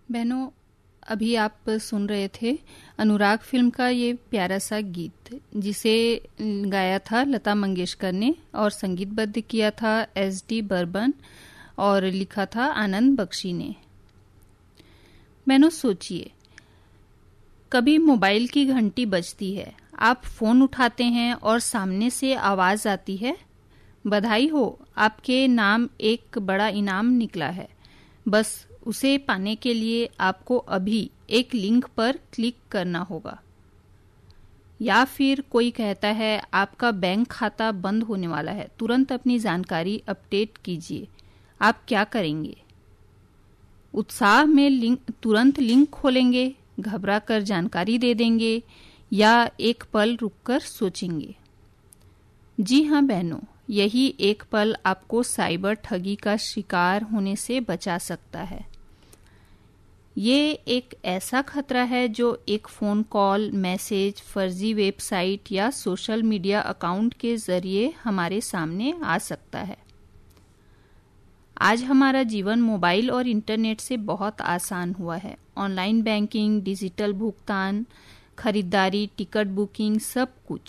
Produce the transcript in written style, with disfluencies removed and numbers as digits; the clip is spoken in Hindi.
बहनों, अभी आप सुन रहे थे अनुराग फिल्म का ये प्यारा सा गीत, जिसे गाया था लता मंगेशकर ने और संगीतबद्ध किया था एस.डी. बर्मन और लिखा था आनंद बख्शी ने। बहनों, सोचिए, कभी मोबाइल की घंटी बजती है, आप फोन उठाते हैं और सामने से आवाज आती है, बधाई हो, आपके नाम एक बड़ा इनाम निकला है। बस उसे पाने के लिए आपको अभी एक लिंक पर क्लिक करना होगा। या फिर कोई कहता है आपका बैंक खाता बंद होने वाला है, तुरंत अपनी जानकारी अपडेट कीजिए। आप क्या करेंगे? उत्साह में तुरंत लिंक खोलेंगे, घबरा कर जानकारी दे देंगे, या एक पल रुककर सोचेंगे? जी हाँ बहनों, यही एक पल आपको साइबर ठगी का शिकार होने से बचा सकता है। ये एक ऐसा खतरा है जो एक फ़ोन कॉल, मैसेज, फर्जी वेबसाइट या सोशल मीडिया अकाउंट के जरिए हमारे सामने आ सकता है। आज हमारा जीवन मोबाइल और इंटरनेट से बहुत आसान हुआ है। ऑनलाइन बैंकिंग, डिजिटल भुगतान, खरीदारी, टिकट बुकिंग, सब कुछ